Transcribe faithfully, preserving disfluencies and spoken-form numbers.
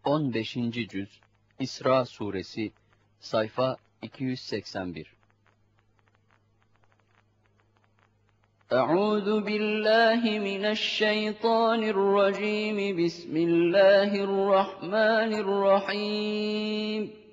on beşinci cüz İsra suresi sayfa iki yüz seksen bir. Euzu billahi mineşşeytanirracim. Bismillahirrahmanirrahim.